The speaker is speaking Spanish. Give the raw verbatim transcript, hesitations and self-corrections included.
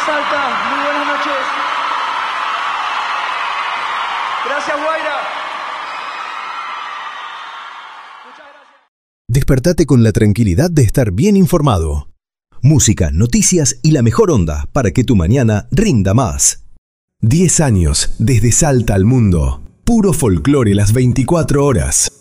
Salta, muy buenas noches. Gracias, Guaira. Muchas gracias. Despertate con la tranquilidad de estar bien informado. Música, noticias y la mejor onda para que tu mañana rinda más. diez años desde Salta al mundo. Puro folclore las veinticuatro horas.